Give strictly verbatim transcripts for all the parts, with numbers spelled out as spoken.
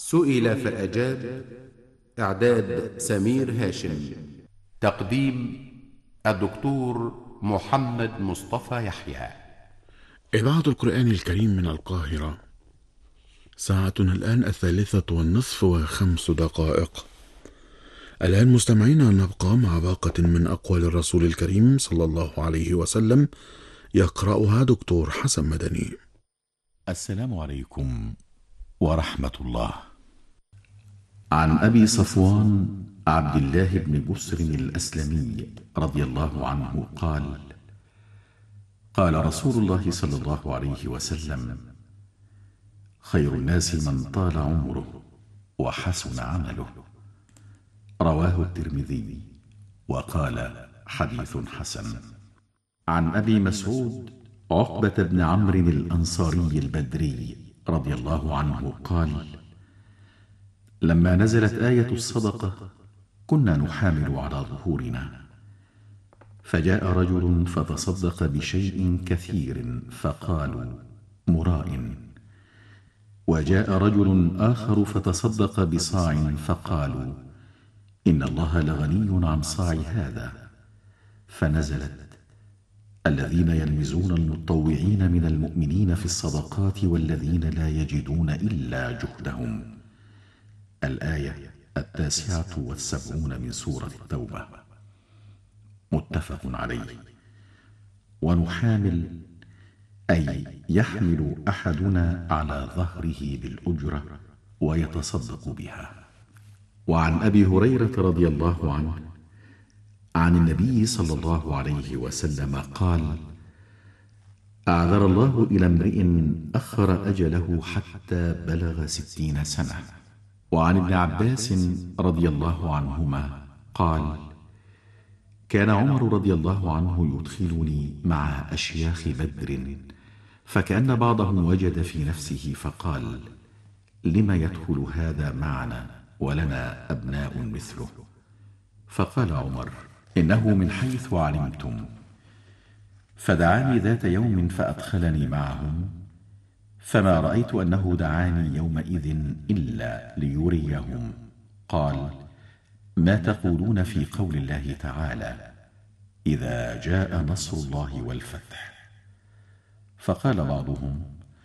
سئل فأجاب. إعداد سمير هاشم. تقديم الدكتور محمد مصطفى يحيى. إذاعة القرآن الكريم من القاهرة. ساعتنا الآن الثالثة والنصف وخمس دقائق. الآن مستمعين نبقى مع باقة من أقوال الرسول الكريم صلى الله عليه وسلم، يقرأها دكتور حسن مدني. السلام عليكم ورحمة الله. عن أبي صفوان عبد الله بن بسر الأسلمي رضي الله عنه قال: قال رسول الله صلى الله عليه وسلم: خير الناس من طال عمره وحسن عمله. رواه الترمذي وقال: حديث حسن. عن أبي مسعود عقبة بن عمرو الأنصاري البدري رضي الله عنه قال: لما نزلت آية الصدقة كنا نحامل على ظهورنا، فجاء رجل فتصدق بشيء كثير فقالوا: مراء. وجاء رجل آخر فتصدق بصاع فقالوا: إن الله لغني عن صاع هذا. فنزلت: الذين يلمزون المتطوعين من المؤمنين في الصدقات والذين لا يجدون إلا جهدهم. الآية التاسعة والسبعون من سورة التوبة. متفق عليه. ونحامل أي يحمل أحدنا على ظهره بالأجرة ويتصدق بها. وعن أبي هريرة رضي الله عنه عن النبي صلى الله عليه وسلم قال: أعذر الله إلى امرئ أخر أجله حتى بلغ ستين سنة. وعن ابن عباس رضي الله عنهما قال: كان عمر رضي الله عنه يدخلني مع أشياخ بدر، فكأن بعضهم وجد في نفسه فقال: لم يدخل هذا معنا ولنا أبناء مثله؟ فقال عمر: إنه من حيث علمتم. فدعاني ذات يوم فأدخلني معهم، فما رأيت أنه دعاني يومئذ إلا ليريهم. قال: ما تقولون في قول الله تعالى: إذا جاء نصر الله والفتح؟ فقال بعضهم: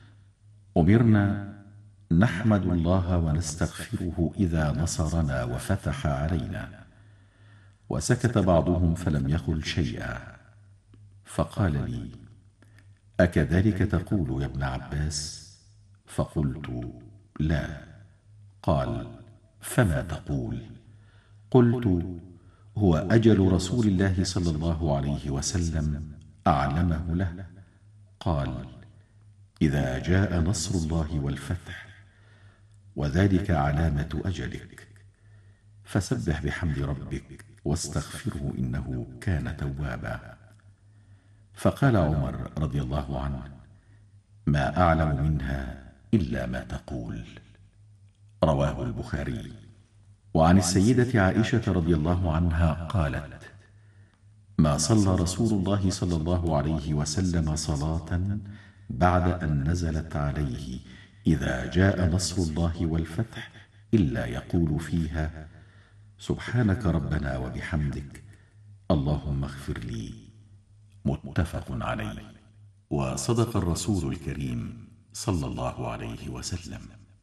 أمرنا نحمد الله ونستغفره إذا نصرنا وفتح علينا. وسكت بعضهم فلم يقل شيئا. فقال لي: أكذلك تقول يا ابن عباس؟ فقلت: لا. قال: فما تقول؟ قلت: هو أجل رسول الله صلى الله عليه وسلم أعلمه له. قال: إذا جاء نصر الله والفتح، وذلك علامة أجلك، فسبح بحمد ربك واستغفره إنه كان توابا. فقال عمر رضي الله عنه: ما أعلم منها إلا ما تقول. رواه البخاري. وعن السيدة عائشة رضي الله عنها قالت: ما صلى رسول الله صلى الله عليه وسلم صلاة بعد أن نزلت عليه إذا جاء نصر الله والفتح إلا يقول فيها: سبحانك ربنا وبحمدك، اللهم اغفر لي. متفق عليه. وصدق الرسول الكريم صلى الله عليه وسلم.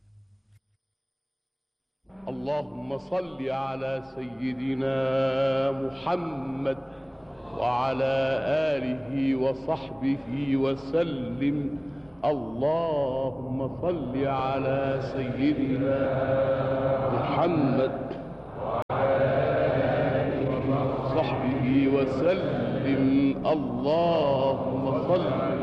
اللهم صل على سيدنا محمد وعلى آله وصحبه وسلم. اللهم صل على سيدنا محمد وعلى آله وصحبه وسلم. اللهم صل